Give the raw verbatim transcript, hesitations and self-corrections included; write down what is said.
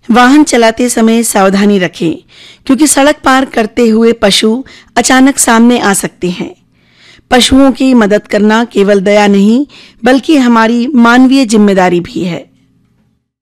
वाहन चलाते समय सावधानी रखें क्योंकि सड़क पार करते हुए पशु अचानक सामने आ सकते हैं। पशुओं की मदद करना केवल दया नहीं बल्कि हमारी मानवीय जिम्मेदारी भी है।